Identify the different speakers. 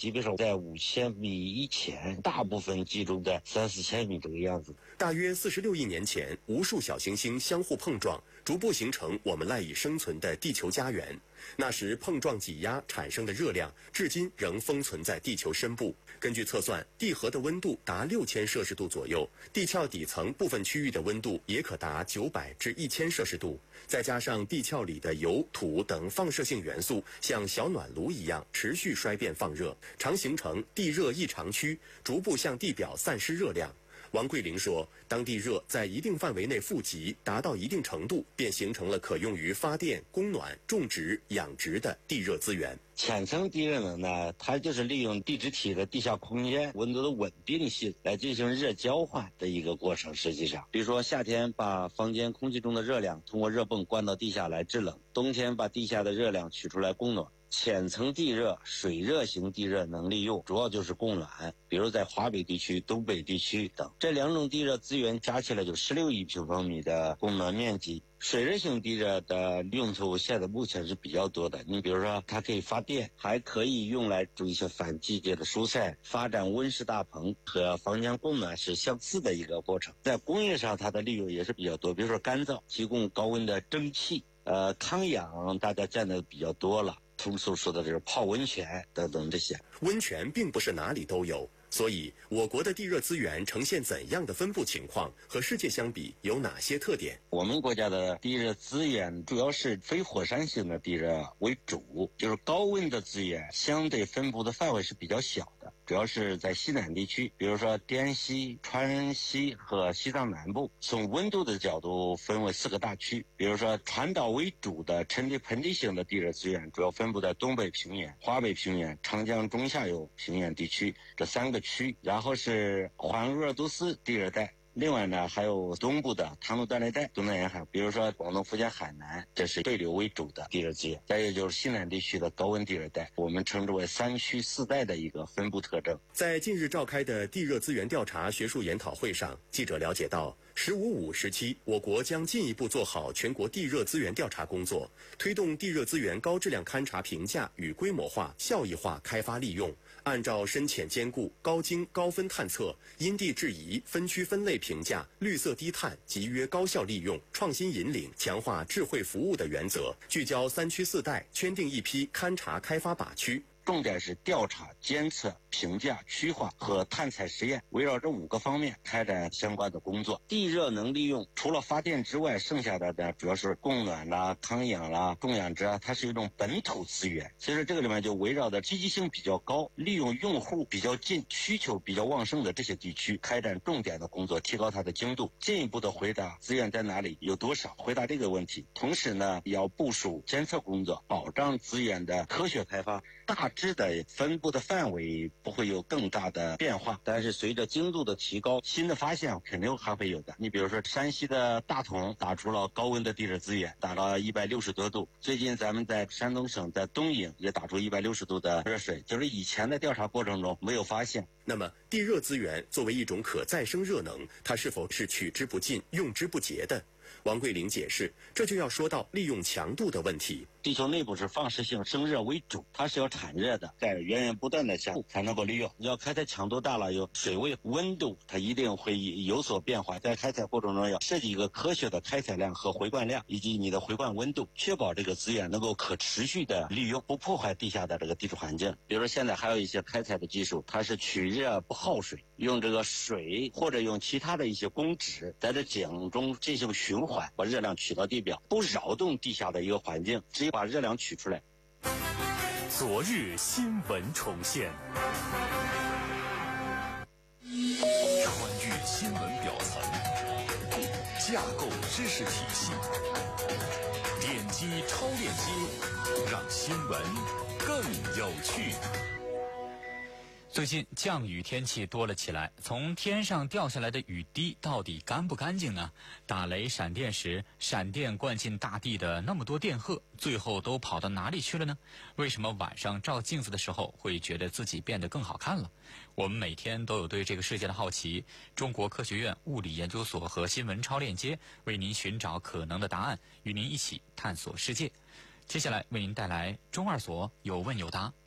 Speaker 1: 基本上在5000米以前，大部分集中在3-4千米这个样子。
Speaker 2: 大约46亿年前，无数小行星相互碰撞，逐步形成我们赖以生存的地球家园。那时碰撞挤压产生的热量，至今仍封存在地球深部。根据测算，地核的温度达6000摄氏度左右，地壳底层部分区域的温度也可达900至1000摄氏度。再加上地壳里的油、土等放射性元素像小暖炉一样持续衰变放热，常形成地热异常区，逐步向地表散失热量。王桂玲说，当地热在一定范围内富集，达到一定程度，便形成了可用于发电、供暖、种植、养殖的地热资源。
Speaker 1: 浅层地热能呢，它就是利用地质体的地下空间温度的稳定性来进行热交换的一个过程。实际上，比如说夏天把房间空气中的热量通过热泵灌到地下来制冷，冬天把地下的热量取出来供暖。浅层地热、水热型地热能利用主要就是供暖，比如在华北地区、东北地区等，这两种地热资源加起来就16亿平方米的供暖面积。水热型地热的用途现在目前是比较多的，你比如说它可以发电，还可以用来种一些反季节的蔬菜，发展温室大棚，和房间供暖是相似的一个过程。在工业上它的利用也是比较多，比如说干燥，提供高温的蒸汽，康养大家见的比较多了，通俗说的就是泡温泉等等这些。
Speaker 2: 温泉并不是哪里都有，所以我国的地热资源呈现怎样的分布情况，和世界相比有哪些特点？
Speaker 1: 我们国家的地热资源主要是非火山型的地热为主，就是高温的资源相对分布的范围是比较小的，主要是在西南地区，比如说滇西、川西和西藏南部。从温度的角度分为4个大区，比如说传导为主的沉积盆地型的地热资源主要分布在东北平原、华北平原、长江中下游平原地区这3个区，然后是环鄂尔多斯地热带。另外呢，还有东部的唐努断裂带、东南沿海，比如说广东、福建、海南，这是对流为主的地热资源。再有就是西南地区的高温地热带，我们称之为3区4带的一个分布特征。
Speaker 2: 在近日召开的地热资源调查学术研讨会上，记者了解到，“15-5”时期，我国将进一步做好全国地热资源调查工作，推动地热资源高质量勘查评价与规模化、效益化开发利用，按照深浅兼顾、高精高分探测、因地制宜、分区分类评价、绿色低碳、集约高效利用、创新引领、强化智慧服务的原则，聚焦3区4带，圈定一批勘查开发靶区。
Speaker 1: 重点是调查、监测、评价、区划和探采实验，围绕这5个方面开展相关的工作。地热能利用除了发电之外，剩下的呢主要是供暖啦、康养啦、种养殖啊，它是一种本土资源。所以说这个里面就围绕着积极性比较高、利用用户比较近、需求比较旺盛的这些地区，开展重点的工作，提高它的精度，进一步的回答资源在哪里、有多少，回答这个问题。同时呢，也要部署监测工作，保障资源的科学开发。大致的分布的范围不会有更大的变化，但是随着精度的提高，新的发现肯定还会有的。你比如说山西的大同打出了高温的地热资源，达到160多度。最近咱们在山东省在东营也打出160度的热水，就是以前的调查过程中没有发现。
Speaker 2: 那么地热资源作为一种可再生热能，它是否是取之不尽、用之不竭的？王桂玲解释，这就要说到利用强度的问题。
Speaker 1: 地球内部是放射性生热为主，它是要产热的，在源源不断的下才能够利用。你要开采强度大了，有水位、温度，它一定会有所变化。在开采过程中要设计一个科学的开采量和回灌量，以及你的回灌温度，确保这个资源能够可持续的利用，不破坏地下的这个地质环境。比如说现在还有一些开采的技术，它是取热不耗水，用这个水或者用其他的一些公脂在这井中进行循环，把热量取到地表，不扰动地下的一个环境，只有把热量取出来。
Speaker 3: 昨日新闻重现，穿越新闻表层，架构知识体系，点击超链接，让新闻更有趣。
Speaker 4: 最近降雨天气多了起来，从天上掉下来的雨滴到底干不干净呢？打雷闪电时，闪电灌进大地的那么多电荷，最后都跑到哪里去了呢？为什么晚上照镜子的时候会觉得自己变得更好看了？我们每天都有对这个世界的好奇，中国科学院物理研究所和新闻超链接为您寻找可能的答案，与您一起探索世界。接下来为您带来中二所有问有答。